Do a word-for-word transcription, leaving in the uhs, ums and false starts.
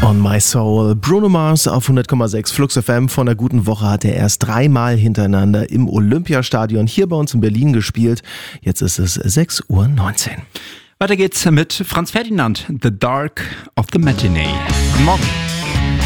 On My Soul. Bruno Mars auf hundert Komma sechs Flux F M. Von der guten Woche hat er erst dreimal hintereinander im Olympiastadion hier bei uns in Berlin gespielt. Jetzt ist es sechs Uhr neunzehn. Weiter geht's mit Franz Ferdinand, The Dark of the Matinee. Guten Morgen.